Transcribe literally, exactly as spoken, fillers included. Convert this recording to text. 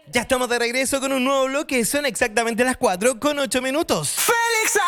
Ya estamos de regreso con un nuevo bloque. Son exactamente las cuatro con ocho minutos. ¡Félix!